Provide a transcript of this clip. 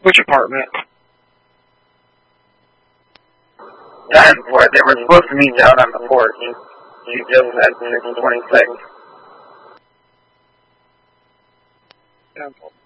Which apartment? That's what they were supposed to meet out on the 4th. You just had 26. Temple.